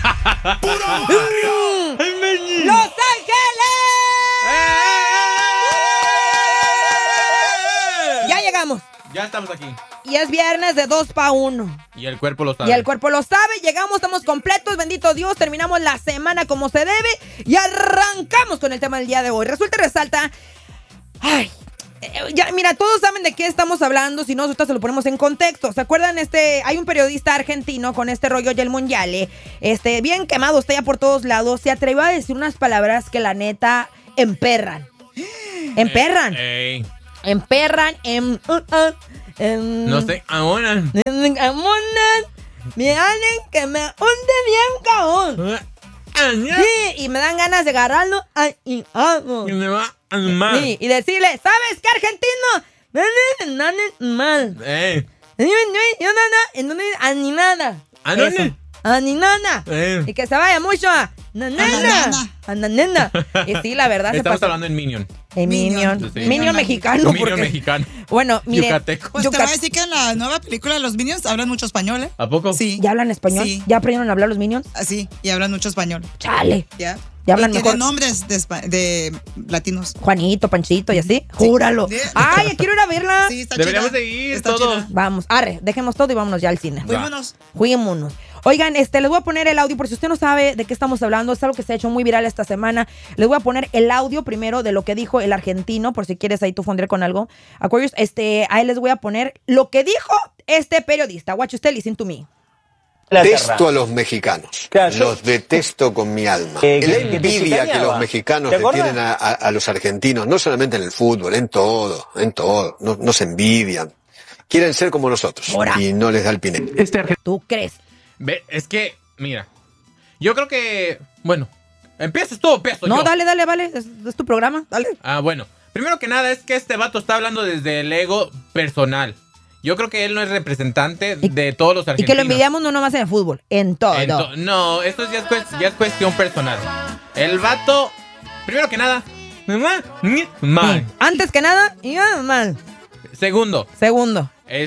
¡Los Ángeles! Ya llegamos. Ya estamos aquí. Y es viernes de 2 para 1. Y el cuerpo lo sabe. Y el cuerpo lo sabe. Llegamos, estamos completos. Bendito Dios. Terminamos la semana como se debe. Y arrancamos con el tema del día de hoy. Resulta y resalta. Ay. Ya, mira, todos saben de qué estamos hablando, si no, nosotros se lo ponemos en contexto. ¿Se acuerdan? Hay un periodista argentino con este rollo del mundial, bien quemado, está ya por todos lados. Se atrevió a decir unas palabras que la neta emperran. Emperran. Emperran. No sé, ahora. Me hacen que me hunde bien, cabrón. Sí, y me dan ganas de agarrarlo. Y me va a animar. Sí, y decirle, ¿sabes qué, argentino? Mal. Yo no, animada. Aninana. Y que se vaya mucho a Nanana. Y sí, la verdad Estamos se pasó. hablando en Minion. En Minion. Sí. Minion mexicano. Minion mexicano. Bueno, mire. Yucateco. Pues te voy a decir que en la nueva película de los Minions hablan mucho español, ¿eh? ¿A poco? Sí. ¿Ya hablan español? Sí. ¿Ya aprendieron a hablar los Minions? Así, y hablan mucho español. Chale. ¿Ya? Ya hablan Y mejor. tienen nombres de latinos. Juanito, Panchito y así. Júralo. Sí. Ay, ya quiero ir a verla. Sí, está Deberíamos chida. de ir Está todos. chida. Vamos, arre, dejemos todo y vámonos ya al cine. Fuímonos. Juguémonos. Oigan, les voy a poner el audio por si usted no sabe de qué estamos hablando. Es algo que se ha hecho muy viral esta semana. Les voy a poner el audio primero de lo que dijo el argentino, por si quieres ahí tú fundir con algo. Aquarius, ahí les voy a poner lo que dijo este periodista. Watch usted, listen to me. Detesto a los mexicanos. Claro, yo- Los detesto con mi alma. que La te envidia que chicaneaba. los mexicanos ¿Te le acordás? tienen a los argentinos, no solamente en el fútbol, en todo. Nos envidian. Quieren ser como nosotros. Ahora. Y no les da el pinel. ¿Tú crees? Ve, es que, mira. Yo creo que. Bueno, empiezas tú o empiezo No, yo. dale, vale. Es tu programa, dale. Bueno. Primero que nada es que este vato está hablando desde el ego personal. Yo creo que él no es representante de todos los Y argentinos. que lo envidiamos no nomás en el fútbol, en todo. No, esto ya es cuestión personal. El vato, primero que nada, mal. Antes que nada, iba mal. Segundo, Segundo,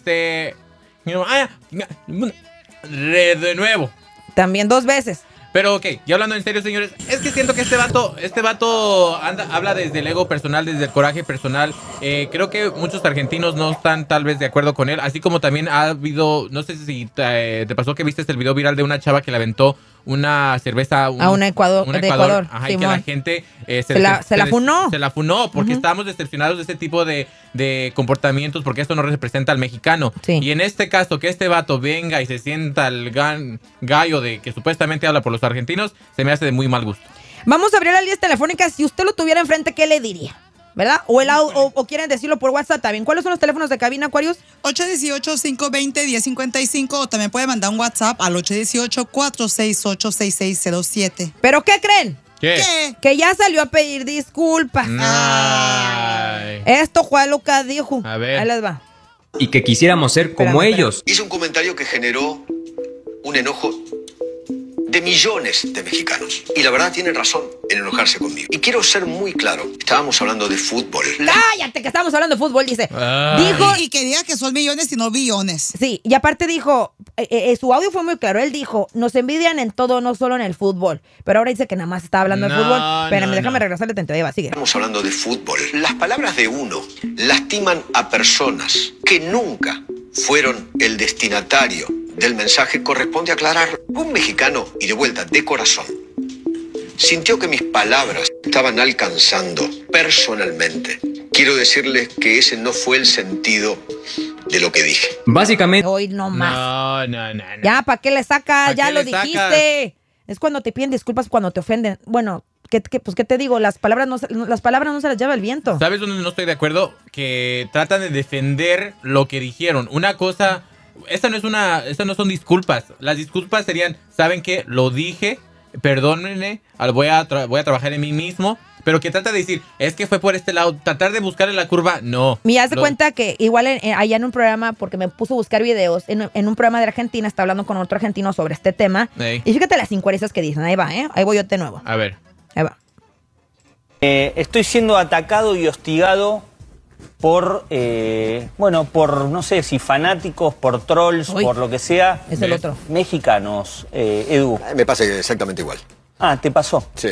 de nuevo. también 2 veces. Pero ok, ya hablando en serio, señores, es que siento que este vato habla desde el ego personal, desde el coraje personal. Creo que muchos argentinos no están tal vez de acuerdo con él, así como también ha habido, no sé si te pasó que viste el video viral de una chava que le aventó una cerveza A un Ecuador, de Ecuador, ajá, y que Simón. la gente Se la funó. Se la funó porque estábamos decepcionados de este tipo de comportamientos, porque esto no representa al mexicano. Sí. Y en este caso, que este vato venga y se sienta el gallo de que supuestamente habla por los argentinos, se me hace de muy mal gusto. Vamos a abrir las líneas telefónicas. Si usted lo tuviera enfrente, ¿qué le diría? ¿Verdad? O quieren decirlo por WhatsApp también. ¿Cuáles son los teléfonos de cabina, Aquarius? 818-520-1055 o también puede mandar un WhatsApp al 818-468-6607. ¿Pero qué creen? ¿Qué? Que ya salió a pedir disculpas. Ay. Esto Juan Lucas dijo. A ver. Ahí les va. Y que quisiéramos ser como Espérame, ellos. Hice un comentario que generó un enojo de millones de mexicanos. Y la verdad tienen razón en enojarse conmigo. Y quiero ser muy claro. Estábamos hablando de fútbol. Cállate, que estamos hablando de fútbol, dice. Ay. Dijo, Y que diga que son millones y no billones. sí, y aparte dijo, su audio fue muy claro. Él dijo, nos envidian en todo, no solo en el fútbol. Pero ahora dice que nada más está hablando de No, fútbol. Espérame, no, déjame no. regresarle, te va, sigue. Estamos hablando de fútbol. Las palabras de uno lastiman a personas que nunca fueron el destinatario del mensaje. Corresponde aclarar. Un mexicano, y de vuelta, de corazón, sintió que mis palabras estaban alcanzando personalmente. Quiero decirles que ese no fue el sentido de lo que dije. Básicamente, Hoy no más. No. Ya, ¿para qué le sacas? ¿Pa' Ya qué lo le sacas? dijiste. Es cuando te piden disculpas cuando te ofenden. Bueno, pues qué te digo, las palabras no se las lleva el viento. ¿Sabes dónde no estoy de acuerdo? Que tratan de defender lo que dijeron. Una cosa, estas no son disculpas. Las disculpas serían, ¿saben qué? Lo dije, perdónenme, voy a trabajar en mí mismo. Pero que trata de decir, es que fue por este lado, tratar de buscarle la curva, no. Mira, haz de cuenta que igual allá en un programa, porque me puso a buscar videos, en un programa de Argentina, está hablando con otro argentino sobre este tema. Ey. Y fíjate las incoherencias que dicen. Ahí va, Ahí voy yo de nuevo. A ver. Ahí va. Estoy siendo atacado y hostigado por, por no sé si fanáticos, por trolls, Uy, por lo que sea, es el otro. mexicanos. Edu. Me pasa exactamente igual. Ah, ¿te pasó? Sí.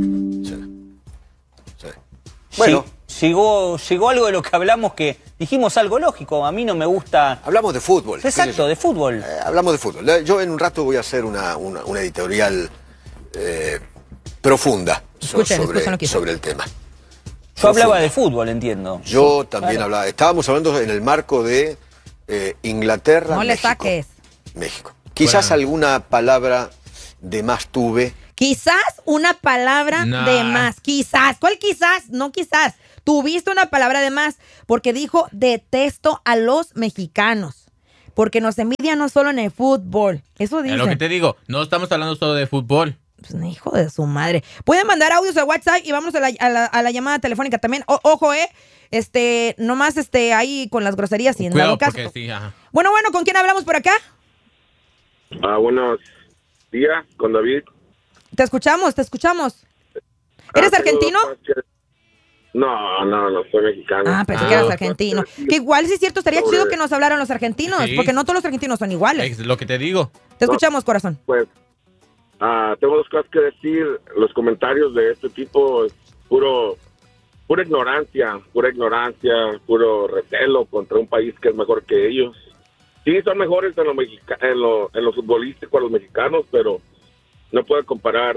Bueno. Llegó algo de lo que hablamos que dijimos algo lógico. A mí no me gusta... Hablamos de fútbol. Exacto, de fútbol. Hablamos de fútbol. Yo en un rato voy a hacer una editorial profunda sobre el tema. Yo hablaba de fútbol, entiendo. Yo también hablaba. Estábamos hablando en el marco de Inglaterra, No le México. saques. México. Quizás alguna palabra de más tuve. Quizás una palabra de más. Quizás. ¿Cuál quizás? No quizás. Tuviste una palabra de más porque dijo detesto a los mexicanos. Porque nos envidian no solo en el fútbol. Eso dice. Es lo que te digo. No estamos hablando solo de fútbol. Pues, hijo de su madre. Pueden mandar audios a WhatsApp y vamos a la llamada telefónica también. Ojo, nomás ahí con las groserías y en dado caso. Sí, ajá. Bueno, ¿con quién hablamos por acá? Buenos días, con David. Te escuchamos. ¿Eres argentino? No, soy mexicano. Pensé que eras argentino. Que igual, si es cierto, estaría chido que nos hablaran los argentinos, Sí. porque no todos los argentinos son iguales. Es lo que te digo. Te escuchamos, corazón. Pues, tengo dos cosas que decir. Los comentarios de este tipo es pura ignorancia, puro recelo contra un país que es mejor que ellos. Sí, son mejores en lo futbolístico a los mexicanos, pero no puedo comparar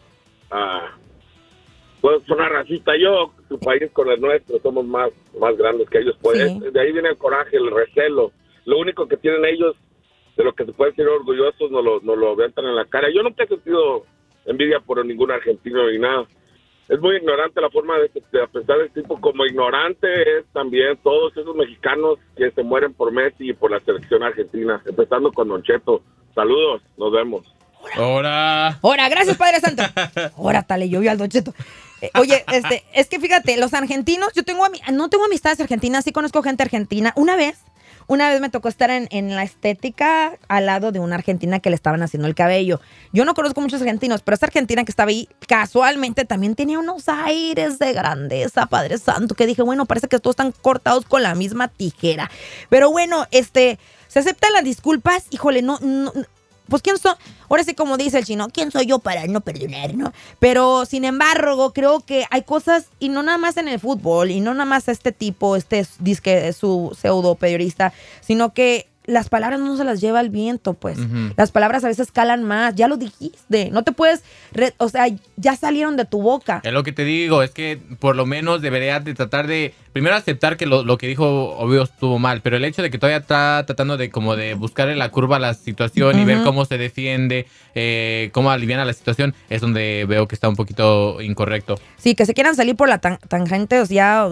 puedo sonar racista yo, su país con el nuestro, somos más grandes que ellos. Pues, Sí. de ahí viene el coraje, el recelo. Lo único que tienen ellos, de lo que se pueden ser orgullosos, no lo aventan en la cara. Yo nunca he sentido envidia por ningún argentino ni nada. Es muy ignorante la forma de pensar del tipo. Como ignorante es también todos esos mexicanos que se mueren por Messi y por la selección argentina, empezando con Don Cheto. Saludos, nos vemos. Ahora. Gracias, Padre Santo. Ahora, tale, llovió al Don Cheto. Oye, es que fíjate, los argentinos, no tengo amistades argentinas, sí conozco gente argentina. Una vez me tocó estar en la estética al lado de una argentina que le estaban haciendo el cabello. Yo no conozco muchos argentinos, pero esa argentina que estaba ahí, casualmente también tenía unos aires de grandeza, Padre Santo, que dije, bueno, parece que todos están cortados con la misma tijera. Pero bueno, se aceptan las disculpas, híjole, no, pues ¿quién soy? Ahora sí, como dice el chino, ¿quién soy yo para no perdonar, no? Pero, sin embargo, creo que hay cosas, y no nada más en el fútbol, y no nada más disque su pseudo periodista, sino que las palabras no se las lleva el viento, pues. Ujú. Las palabras a veces calan más, ya lo dijiste, no te puedes, ya salieron de tu boca. Es lo que te digo, es que por lo menos deberías de tratar de primero aceptar que lo que dijo obvio estuvo mal, pero el hecho de que todavía está tratando de como de buscarle la curva a la situación y ver cómo se defiende, cómo aliviana la situación, es donde veo que está un poquito incorrecto. Sí, que se quieran salir por la tangente, o sea,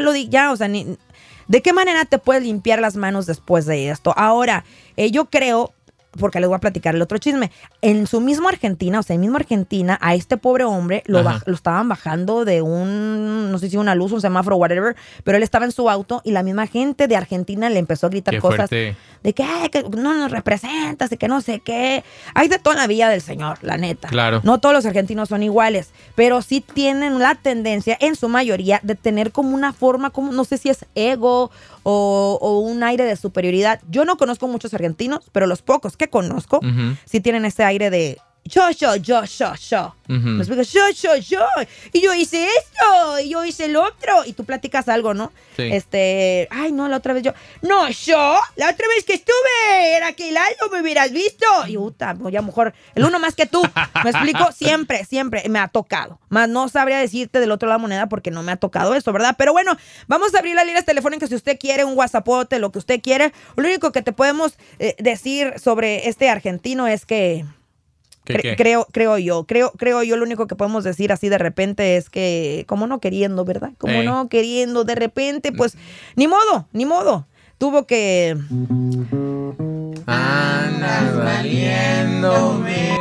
¿de qué manera te puedes limpiar las manos después de esto? Ahora, yo creo, porque les voy a platicar el otro chisme, en su mismo Argentina, a este pobre hombre lo estaban bajando de no sé si una luz, un semáforo, whatever, pero él estaba en su auto y la misma gente de Argentina le empezó a gritar Qué cosas fuerte. de que no nos representas y que no sé qué. Hay de todo en la vida del señor, la neta. Claro. No todos los argentinos son iguales, pero sí tienen la tendencia, en su mayoría, de tener como una forma, como no sé si es ego o un aire de superioridad. Yo no conozco muchos argentinos, pero los pocos que conozco sí tienen ese aire de yo. Me explico, yo. Y yo hice esto, y yo hice el otro. Y tú platicas algo, ¿no? Sí. La otra vez la otra vez que estuve era aquel año, me hubieras visto. Y ya mejor, el uno más que tú. Me explico, siempre me ha tocado. Más no sabría decirte del otro lado de la moneda porque no me ha tocado eso, ¿verdad? Pero bueno, vamos a abrir las líneas telefónicas si usted quiere, un WhatsAppote, lo que usted quiere. Lo único que te podemos decir sobre este argentino es que creo yo, lo único que podemos decir así de repente es que, como no queriendo, ¿verdad? No queriendo, de repente, pues, ni modo. Tuvo que... Anda valiéndome.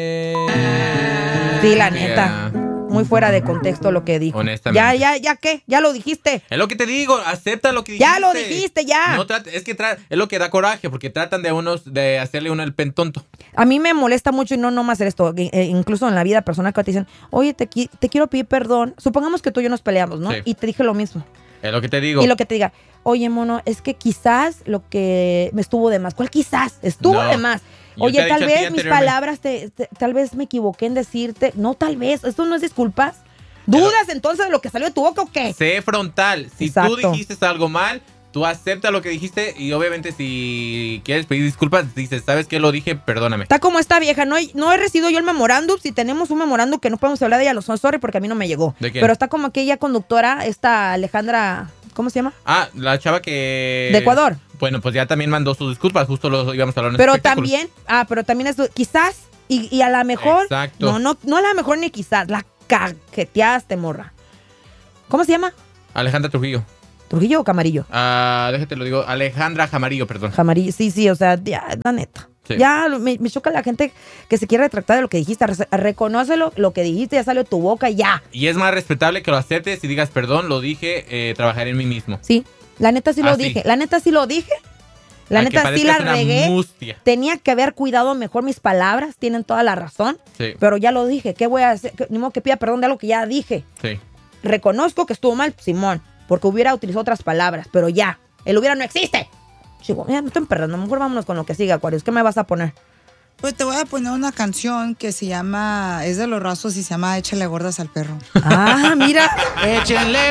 Sí, la neta. Muy fuera de contexto lo que dijo. Honestamente. Ya, ¿qué? Ya lo dijiste. Es lo que te digo, acepta lo que dijiste. Ya lo dijiste, ya. No, es lo que da coraje, porque tratan de hacerle uno el pentonto. A mí me molesta mucho y no nomás hacer esto, incluso en la vida personal que te dicen, oye, te quiero pedir perdón. Supongamos que tú y yo nos peleamos, ¿no? Sí. Y te dije lo mismo. Es lo que te digo. Y lo que te diga, oye, mono, es que quizás lo que me estuvo de más. ¿Cuál quizás? Estuvo No. de más. Yo Oye, te he tal dicho a ti vez mis anteriormente. palabras, tal vez me equivoqué en decirte. No, tal vez. ¿Esto no es disculpas? ¿Dudas entonces de lo que salió de tu boca o qué? Sé frontal. Si Exacto. tú dijiste algo mal, tú aceptas lo que dijiste y obviamente si quieres pedir disculpas, dices, ¿sabes qué? Lo dije, perdóname. Está como esta vieja, no he recibido yo el memorándum. Si tenemos un memorándum que no podemos hablar de ella, lo son sorry porque a mí no me llegó. ¿De quién? Pero está como aquella conductora, esta Alejandra, ¿cómo se llama? Ah, la chava que... De Ecuador. Bueno, pues ya también mandó sus disculpas, justo lo íbamos a hablar en Pero espectáculos. también es quizás y a lo mejor. Exacto. No a lo mejor ni quizás, la cajeteaste, morra. ¿Cómo se llama? Alejandra Trujillo. ¿Trujillo o Camarillo? Déjate lo digo. Alejandra Jamarillo, perdón. Jamarillo, sí, o sea, ya, la neta. Sí. Ya me choca la gente que se quiere retractar de lo que dijiste. Reconócelo, lo que dijiste ya salió de tu boca y ya. Y es más respetable que lo aceptes y digas, perdón, lo dije, trabajaré en mí mismo. Sí, la neta sí lo Así. dije. La neta sí lo dije. La Aunque neta sí la parezcas una regué. mustia. Tenía que haber cuidado mejor mis palabras. Tienen toda la razón. Sí, Pero ya lo dije. ¿Qué voy a hacer? Ni modo que pida perdón de algo que ya dije. sí. Reconozco que estuvo mal, Simón, porque hubiera utilizado otras palabras, pero ya, el hubiera no existe. Chico, ya me estoy emperrando, mejor vámonos con lo que sigue, Aquarius. ¿Qué me vas a poner? Pues te voy a poner una canción que se llama, es de Los Rasos y se llama Échale gordas al perro. Ah, mira. Échenle